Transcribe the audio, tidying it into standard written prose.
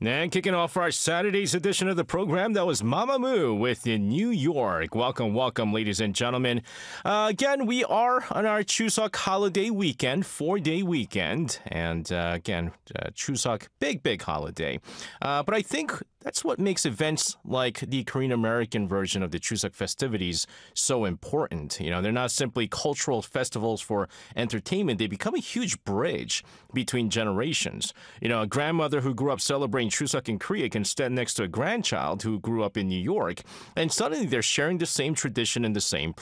And kicking off our Saturday's edition of the program, that was Mamamoo with the New York. Welcome, welcome, ladies and gentlemen. Again, we are on our Chuseok holiday weekend, 4-day weekend. And again, Chuseok, big holiday. But I think that's what makes events like the Korean American version of the Chuseok festivities so important. You know, they're not simply cultural festivals for entertainment. They become a huge bridge between generations. You know, a grandmother who grew up celebrating Chuseok in Korea can stand next to a grandchild who grew up in New York, and suddenly they're sharing the same tradition in the same